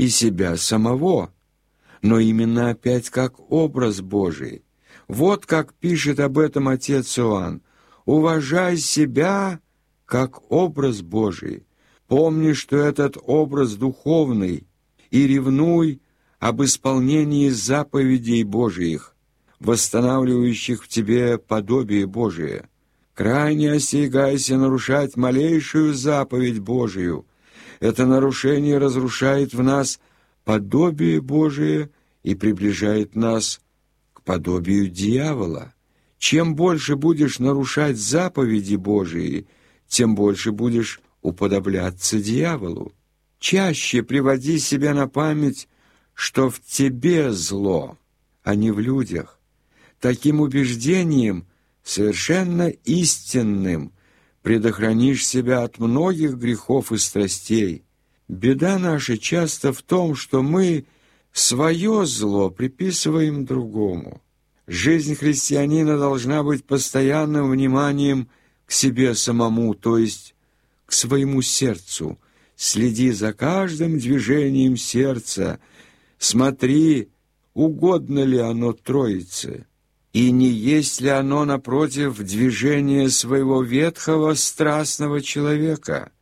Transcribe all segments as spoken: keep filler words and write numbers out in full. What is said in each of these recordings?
и себя самого, но именно опять как образ Божий. Вот как пишет об этом отец Иоанн: «Уважай себя как образ Божий, помни, что этот образ духовный, и ревнуй об исполнении заповедей Божиих, восстанавливающих в тебе подобие Божие. Крайне остерегайся нарушать малейшую заповедь Божию. Это нарушение разрушает в нас подобие Божие и приближает нас к подобию дьявола. Чем больше будешь нарушать заповеди Божии, тем больше будешь уподобляться дьяволу. Чаще приводи себе на память, что в тебе зло, а не в людях. Таким убеждением, совершенно истинным, предохранишь себя от многих грехов и страстей. Беда наша часто в том, что мы свое зло приписываем другому. Жизнь христианина должна быть постоянным вниманием к себе самому, то есть к своему сердцу. Следи за каждым движением сердца, смотри, угодно ли оно Троице, и не есть ли оно, напротив, движение своего ветхого страстного человека.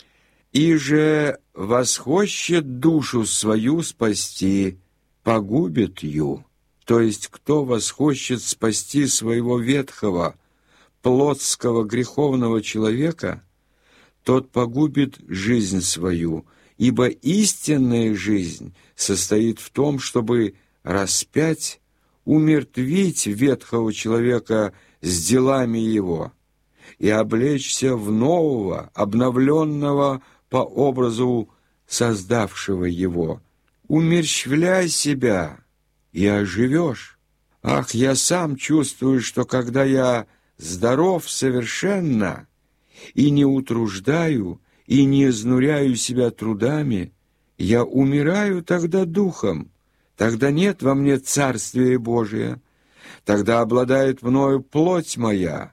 И же восхочет душу свою спасти, погубит ее». То есть, кто восхочет спасти своего ветхого, плотского, греховного человека, тот погубит жизнь свою, ибо истинная жизнь состоит в том, чтобы распять, умертвить ветхого человека с делами его и облечься в нового, обновленного по образу создавшего его. Умерщвляй себя и оживешь. Ах, я сам чувствую, что когда я здоров совершенно и не утруждаю, и не изнуряю себя трудами, я умираю тогда духом, тогда нет во мне Царствия Божия, тогда обладает мною плоть моя,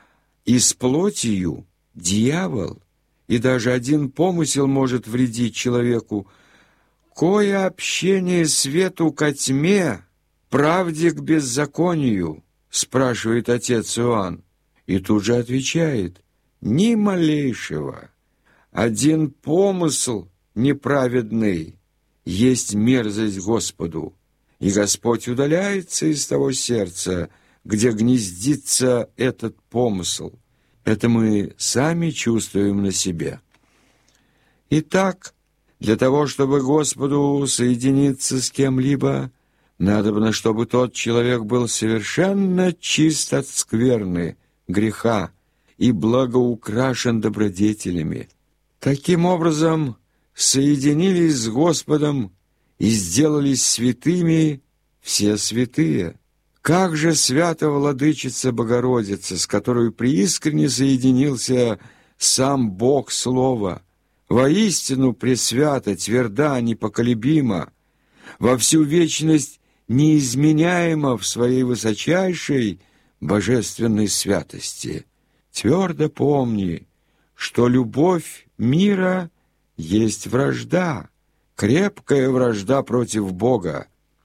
и с плотью дьявол, и даже один помысел может вредить человеку. Кое общение свету ко тьме, правде к беззаконию, спрашивает отец Иоанн, и тут же отвечает: ни малейшего. Один помысл неправедный есть мерзость Господу, и Господь удаляется из того сердца, где гнездится этот помысл. Это мы сами чувствуем на себе. Итак, для того, чтобы Господу соединиться с кем-либо, надобно, чтобы тот человек был совершенно чист от скверны, греха и благоукрашен добродетелями. Таким образом, соединились с Господом и сделались святыми все святые. Как же свята Владычица Богородица, с которой преискренне соединился сам Бог Слова, воистину пресвята, тверда, непоколебима, во всю вечность неизменяема в своей высочайшей божественной святости. Твердо помни, что любовь мира есть вражда, крепкая вражда против Бога.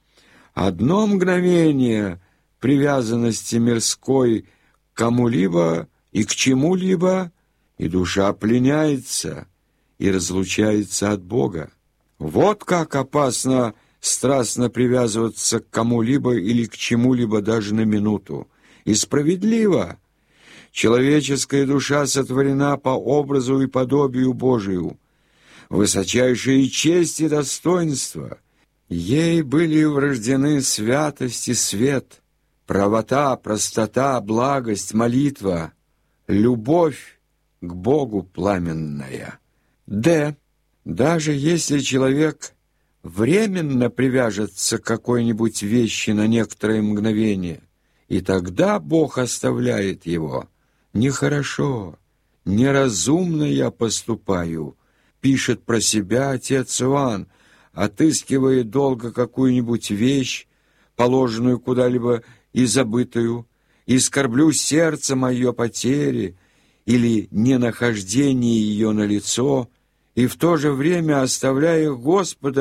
Одно мгновение привязанности мирской к кому-либо и к чему-либо, и душа пленяется и разлучается от Бога. Вот как опасно страстно привязываться к кому-либо или к чему-либо даже на минуту. И справедливо. Человеческая душа сотворена по образу и подобию Божию. Высочайшая честь и достоинство. Ей были врождены святость и свет, правота, простота, благость, молитва, любовь к Богу пламенная. Д. Даже если человек временно привяжется к какой-нибудь вещи на некоторое мгновение, и тогда Бог оставляет его, нехорошо, неразумно я поступаю, пишет про себя отец Иоанн, отыскивая долго какую-нибудь вещь, положенную куда-либо и забытую, и скорблю сердце мое потери или ненахождении ее на лицо, и в то же время оставляя Господа